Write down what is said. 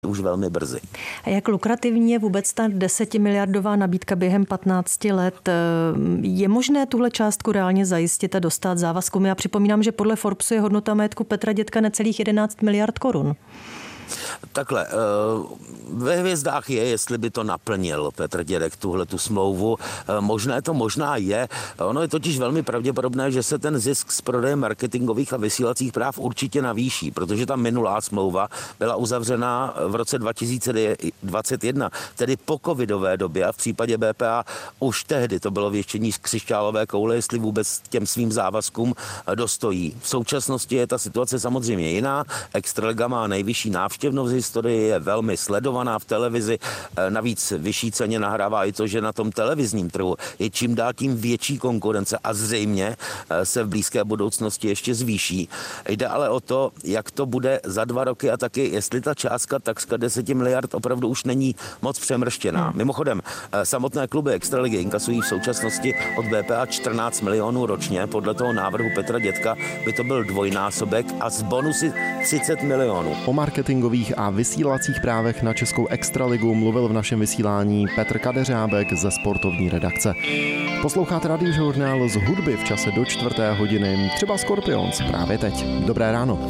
už velmi brzy. A jak lukrativní je vůbec ta 10miliardová nabídka během 15 let? Je možné tuhle částku reálně zajistit a dostat závazkům? Já připomínám, že podle Forbesu je hodnota majetku Petra Dětka necelých 11 miliard korun. Takhle, ve hvězdách je, jestli by to naplnil Petr Dědek tuhletu smlouvu. Možné to možná je. Ono je totiž velmi pravděpodobné, že se ten zisk z prodeje marketingových a vysílacích práv určitě navýší, protože ta minulá smlouva byla uzavřena v roce 2021, tedy po covidové době, a v případě BPA už tehdy to bylo věštění z křišťálové koule, jestli vůbec těm svým závazkům dostojí. V současnosti je ta situace samozřejmě jiná. Extraliga má nejvyšší návštěvnost v historii, je velmi sledovaná v televizi, navíc vyšší ceně nahrává i to, že na tom televizním trhu je čím dál tím větší konkurence a zřejmě se v blízké budoucnosti ještě zvýší. Jde ale o to, jak to bude za 2 roky a taky, jestli ta částka takřka 10 miliard opravdu už není moc přemrštěná. Mimochodem, samotné kluby Extraligy inkasují v současnosti od BPA 14 milionů ročně, podle toho návrhu Petra Dětka by to byl dvojnásobek a z bonusy 30 milionů. O marketingových a vysílacích právech na Českou extraligu mluvil v našem vysílání Petr Kadeřábek ze sportovní redakce. Posloucháte Radiožurnál z hudby v čase do 4. hodiny, třeba Scorpions právě teď. Dobré ráno.